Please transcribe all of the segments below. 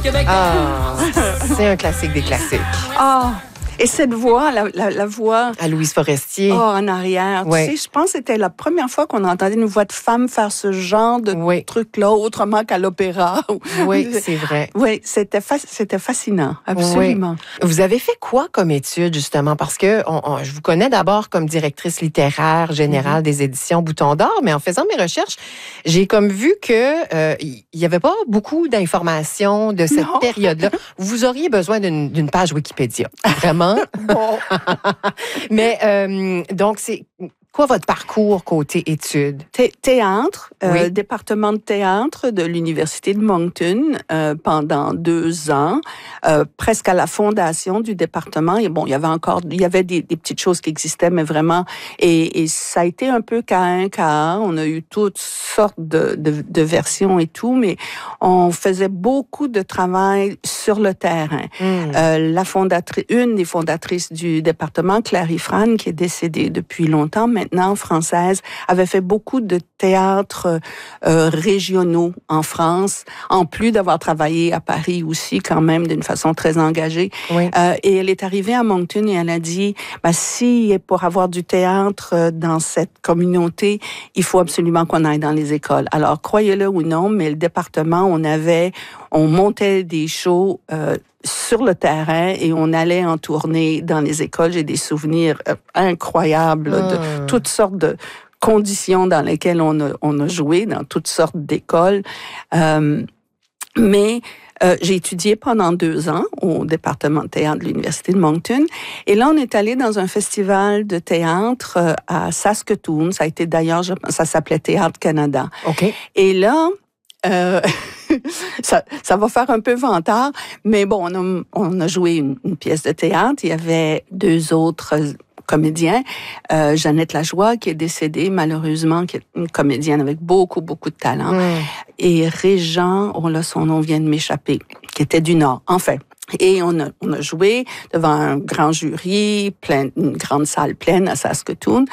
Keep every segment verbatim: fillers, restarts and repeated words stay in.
Québec. Ah, c'est un classique des classiques. Ah! Et cette voix, la, la, la voix... À Louise Forestier. Oh, en arrière. Ouais. Tu sais, je pense que c'était la première fois qu'on entendait une voix de femme faire ce genre de Oui. truc-là, autrement qu'à l'opéra. Oui, c'est vrai. Oui, c'était, fa- c'était fascinant, absolument. Oui. Vous avez fait quoi comme étude, justement? Parce que on, on, je vous connais d'abord comme directrice littéraire générale mm-hmm. des éditions Bouton d'Or, mais en faisant mes recherches, j'ai comme vu que euh, il y avait pas beaucoup d'informations de cette non. période-là. Vous auriez besoin d'une, d'une page Wikipédia, vraiment. Bon. Mais euh, donc, c'est quoi votre parcours côté études? Thé- théâtre, euh, oui. département de théâtre de l'Université de Moncton euh, pendant deux ans, euh, presque à la fondation du département. Et bon, il y avait encore, il y avait des, des petites choses qui existaient, mais vraiment, et, et ça a été un peu K un, K un. On a eu toutes sortes de, de, de versions et tout, mais on faisait beaucoup de travail sur le terrain. Mm. Euh, la fondatrice, une des fondatrices du département, Clary Fran, qui est décédée depuis longtemps, maintenant française, avait fait beaucoup de théâtres euh, régionaux en France, en plus d'avoir travaillé à Paris aussi, quand même, d'une façon très engagée. Oui. Euh, et elle est arrivée à Moncton et elle a dit, bah, si pour avoir du théâtre dans cette communauté, il faut absolument qu'on aille dans les écoles. Alors, croyez-le ou non, mais le département, on avait, on montait des shows euh, sur le terrain et on allait en tournée dans les écoles. J'ai des souvenirs euh, incroyables mmh. de toutes sortes de conditions dans lesquelles on a, on a joué, dans toutes sortes d'écoles. Euh, mais euh, j'ai étudié pendant deux ans au département de théâtre de l'Université de Moncton. Et là, on est allé dans un festival de théâtre euh, à Saskatoon. Ça a été d'ailleurs, ça s'appelait Théâtre Canada. OK. Et là... Euh, ça, ça va faire un peu vantard, mais bon, on a, on a joué une, une pièce de théâtre. Il y avait deux autres comédiens. Euh, Jeannette Lajoie, qui est décédée malheureusement, qui est une comédienne avec beaucoup, beaucoup de talent. Mmh. Et Régent, oh là, son nom vient de m'échapper, qui était du Nord. Enfin, et on a, on a joué devant un grand jury, plein, une grande salle pleine à Saskatoon.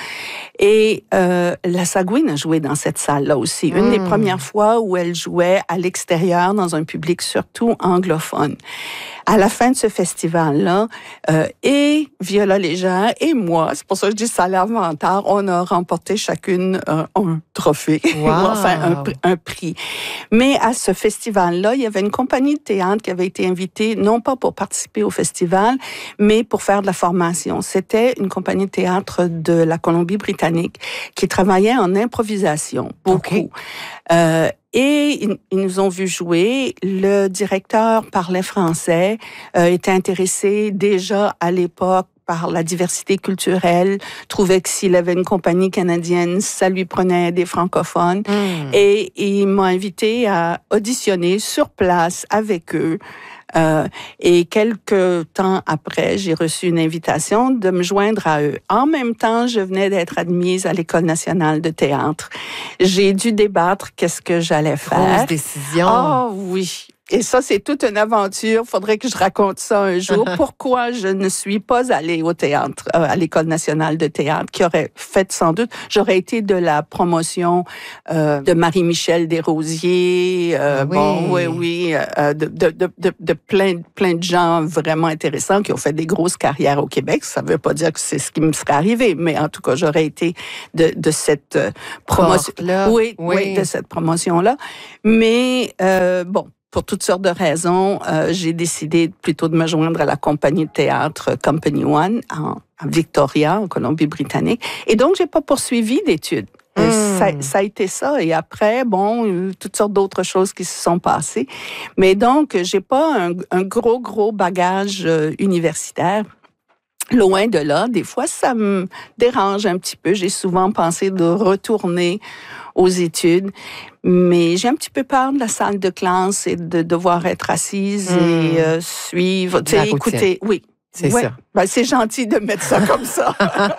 Et euh, la Sagouine a joué dans cette salle-là aussi. Une mmh. des premières fois où elle jouait à l'extérieur, dans un public surtout anglophone. À la fin de ce festival-là, euh, et Viola Légère et moi, c'est pour ça que je dis ça a l'air vantard, on a remporté chacune euh, un trophée, wow. enfin un, un prix. Mais à ce festival-là, il y avait une compagnie de théâtre qui avait été invitée, non pas pour participer au festival, mais pour faire de la formation. C'était une compagnie de théâtre de la Colombie-Britannique qui travaillait en improvisation, beaucoup. Okay. Euh, Et ils, ils nous ont vu jouer. Le directeur parlait français, euh, était intéressé déjà à l'époque par la diversité culturelle, trouvait que s'il avait une compagnie canadienne, ça lui prenait des francophones. Mmh. Et, et il m'a invité à auditionner sur place avec eux. Euh, et quelques temps après, j'ai reçu une invitation de me joindre à eux. En même temps, je venais d'être admise à l'École nationale de théâtre. J'ai dû débattre qu'est-ce que j'allais faire. Grosse décision. Oh oui. Et ça, c'est toute une aventure. Faudrait que je raconte ça un jour. Pourquoi je ne suis pas allée au théâtre, euh, à l'École nationale de théâtre, qui aurait fait sans doute, j'aurais été de la promotion euh, de Marie-Michel Desrosiers, euh, oui. bon, oui, oui, euh, de, de, de, de, de plein, plein de gens vraiment intéressants qui ont fait des grosses carrières au Québec. Ça ne veut pas dire que c'est ce qui me serait arrivé, mais en tout cas, j'aurais été de, de cette euh, promotion. Oui, oui, oui, de cette promotion-là. Mais euh, bon. Pour toutes sortes de raisons, euh, j'ai décidé plutôt de me joindre à la compagnie de théâtre Company One en, en Victoria, en Colombie-Britannique. Et donc, j'ai pas poursuivi d'études. Mmh. Ça, ça a été ça. Et après, bon, il y a eu toutes sortes d'autres choses qui se sont passées. Mais donc, j'ai pas un, un gros, gros bagage euh, universitaire. Loin de là, des fois, ça me dérange un petit peu. J'ai souvent pensé de retourner aux études, mais j'ai un petit peu peur de la salle de classe et de devoir être assise mmh. et euh, suivre, tu sais, écouter. Oui. C'est ouais. ça. Ben, c'est gentil de mettre ça comme ça.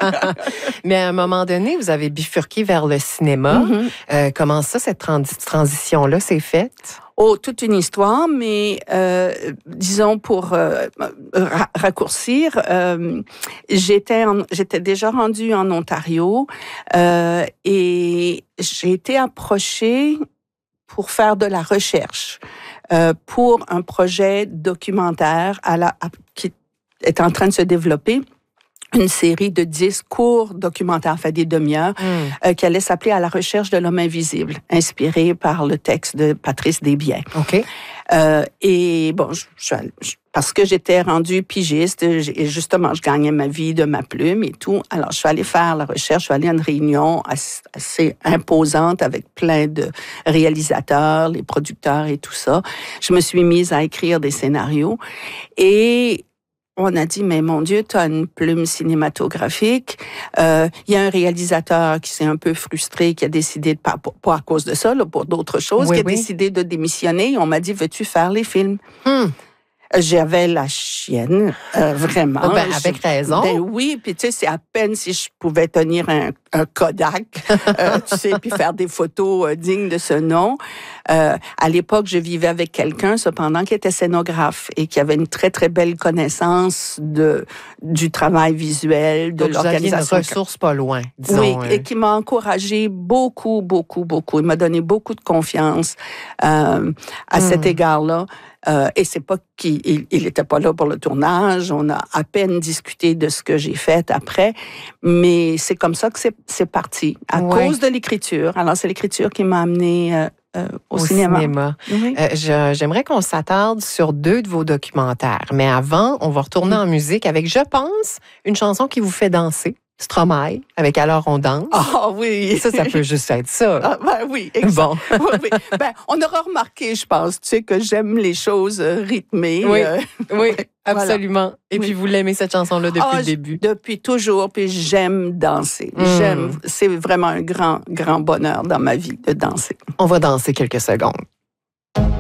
Mais à un moment donné, vous avez bifurqué vers le cinéma. Mm-hmm. Euh, comment ça, cette trans- transition-là s'est faite? Oh, toute une histoire, mais euh, disons pour euh, ra- raccourcir, euh, j'étais, en, j'étais déjà rendue en Ontario euh, et j'ai été approchée pour faire de la recherche. euh, pour un projet documentaire à la, à, qui est en train de se développer. Une série de dix courts documentaires, fait des demi-heures, mm. euh, qui allait s'appeler « À la recherche de l'homme invisible », inspiré par le texte de Patrice Desbiens. OK. Euh, et bon, je, je, je, parce que j'étais rendue pigiste, et justement, je gagnais ma vie de ma plume et tout, alors je suis allée faire la recherche, je suis allée à une réunion assez, assez imposante avec plein de réalisateurs, les producteurs et tout ça. Je me suis mise à écrire des scénarios et on a dit, mais mon Dieu, tu as une plume cinématographique. Il euh, y a un réalisateur qui s'est un peu frustré, qui a décidé, de, pas, pas à cause de ça, là, pour d'autres choses, oui, qui a oui. décidé de démissionner. On m'a dit, veux-tu faire les films? Hmm. J'avais la chienne, euh, vraiment. Oh ben, avec je, raison. Ben oui, puis tu sais, c'est à peine si je pouvais tenir un, un Kodak, euh, tu sais, puis faire des photos euh, dignes de ce nom. Euh, à l'époque, je vivais avec quelqu'un, cependant, qui était scénographe et qui avait une très, très belle connaissance de, du travail visuel, de Donc, l'organisation. Vous aviez une ressource pas loin, disons. Oui, hein. et qui m'a encouragée beaucoup, beaucoup, beaucoup. Il m'a donné beaucoup de confiance euh, à mm. cet égard-là. Euh, et c'est pas qu'il il était pas là pour le tournage. On a à peine discuté de ce que j'ai fait après, mais c'est comme ça que c'est, c'est parti à ouais. cause de l'écriture. Alors c'est l'écriture qui m'a amenée euh, euh, au, au cinéma. cinéma. Oui. Euh, je, j'aimerais qu'on s'attarde sur deux de vos documentaires, mais avant, on va retourner mmh. en musique avec, je pense, une chanson qui vous fait danser. Stromae, avec Alors on danse. Ah oh, oui! Ça, ça peut juste être ça. Ah, ben oui, exact. Bon. oui, oui. Ben, on aura remarqué, je pense, tu sais, que j'aime les choses rythmées. Oui, euh, oui absolument. Voilà. Et oui. puis, vous l'aimez, cette chanson-là, depuis ah, le début? Depuis toujours, puis j'aime danser. Mm. J'aime, c'est vraiment un grand, grand bonheur dans ma vie de danser. On va danser quelques secondes.